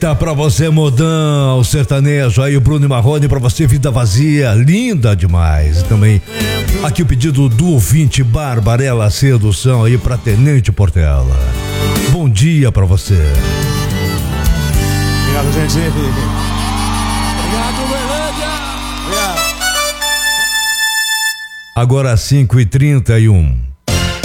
Tá pra você, Modão, o sertanejo aí, o Bruno e Marrone, pra você, Vida Vazia, linda demais. E também aqui o pedido do ouvinte Barbarella, Sedução aí pra Tenente Portela. Bom dia pra você. Obrigado, gente. Obrigado, Berlândia. Agora 5h31.